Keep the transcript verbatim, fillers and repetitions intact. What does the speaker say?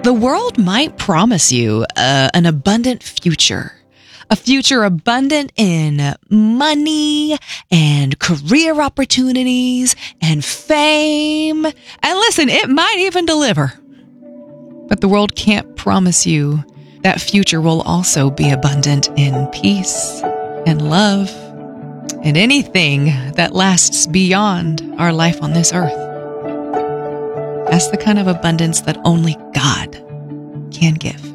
The world might promise you uh, an abundant future, a future abundant in money and career opportunities and fame. And listen, it might even deliver. But the world can't promise you that future will also be abundant in peace and love and anything that lasts beyond our life on this earth. That's the kind of abundance that only God can give.